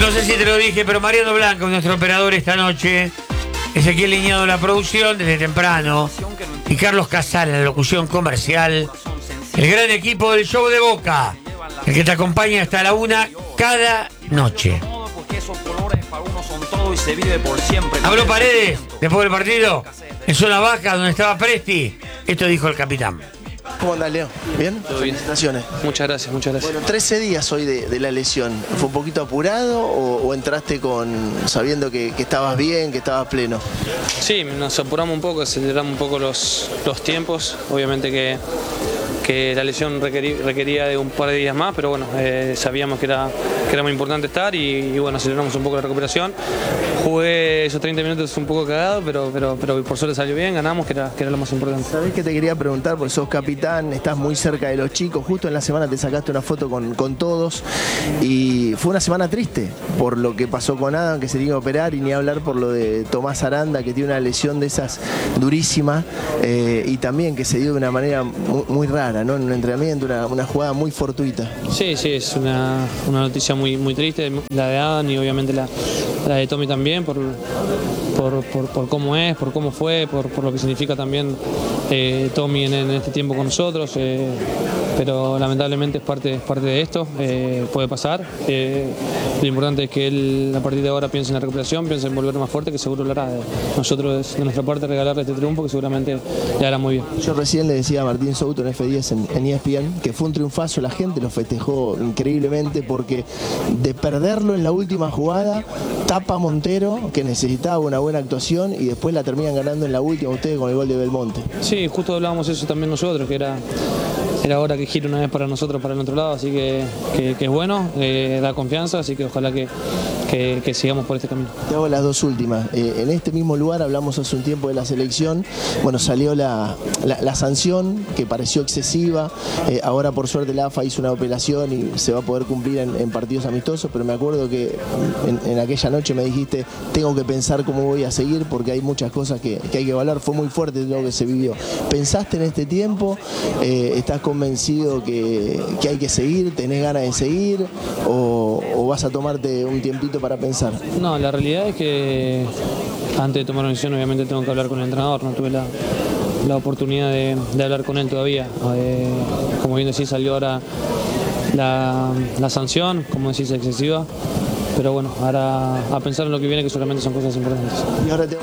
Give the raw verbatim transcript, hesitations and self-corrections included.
No sé si te lo dije, pero Mariano Blanco, nuestro operador esta noche, Ezequiel Liñado en la producción desde temprano y Carlos Casal en la locución comercial. El gran equipo del Show de Boca, el que te acompaña hasta la una cada noche. Habló Paredes después del partido en zona baja donde estaba Presti. Esto dijo el capitán. ¿Cómo andás, Leo? ¿Bien? Todo bien. Felicitaciones. Muchas gracias, muchas gracias. Bueno, trece días hoy de, de la lesión. ¿Fue un poquito apurado o, o entraste con sabiendo que, que estabas bien, que estabas pleno? Sí, nos apuramos un poco, aceleramos un poco los, los tiempos. Obviamente que, que la lesión requerí, requería de un par de días más, pero bueno, eh, sabíamos que era, que era muy importante estar y, y bueno, aceleramos un poco la recuperación. Jugué esos treinta minutos un poco cagado, pero, pero, pero por suerte salió bien, ganamos, que era, que era lo más importante. ¿Sabés que te quería preguntar? Porque sos capitán, estás muy cerca de los chicos. Justo en la semana te sacaste una foto con, con todos y fue una semana triste por lo que pasó con Adam, que se tiene que operar, y ni hablar por lo de Tomás Aranda, que tiene una lesión de esas durísima, eh, y también que se dio de una manera muy, muy rara, ¿no? En un entrenamiento, una, una jugada muy fortuita. Sí, sí, es una, una noticia muy, muy triste, la de Adam y obviamente la, la de Tommy también, por, por, por, por cómo es, por cómo fue, por, por lo que significa también eh, Tommy en, en este tiempo con nosotros, eh, pero lamentablemente es parte, es parte de esto, eh, puede pasar. Eh, lo importante es que él a partir de ahora piense en la recuperación, piense en volver más fuerte, que seguro lo hará. Nosotros de nuestra parte regalarle este triunfo que seguramente le hará muy bien. Yo recién le decía a Martín Souto en F diez en, en E S P N que fue un triunfazo, la gente lo festejó increíblemente porque de perderlo en la última jugada tapa Montero, que necesitaba una buena actuación, y después la terminan ganando en la última ustedes con el gol de Belmonte. Sí, justo hablábamos eso también nosotros, que era, era hora que gire una vez para nosotros, para el otro lado, así que, que, que es bueno, eh, da confianza, así que ojalá que, que, que sigamos por este camino. Te hago las dos últimas. Eh, en este mismo lugar hablamos hace un tiempo de la selección, bueno, salió la, la, la sanción que pareció excesiva, eh, ahora por suerte la A F A hizo una operación y se va a poder cumplir en, en partidos amistosos, pero me acuerdo que en, en aquella noche me dijiste, tengo que pensar cómo voy a seguir porque hay muchas cosas que, que hay que evaluar. Fue muy fuerte lo que se vivió. ¿Pensaste en este tiempo? Eh, ¿Estás convencido que, que hay que seguir? ¿Tenés ganas de seguir? ¿O, o vas a tomarte un tiempito para pensar? No, la realidad es que antes de tomar una decisión obviamente tengo que hablar con el entrenador, no tuve la, la oportunidad de, de hablar con él todavía. Eh, como bien decís, salió ahora la, la sanción, como decís, excesiva. Pero bueno, ahora a pensar en lo que viene, que solamente son cosas importantes. Y ahora te...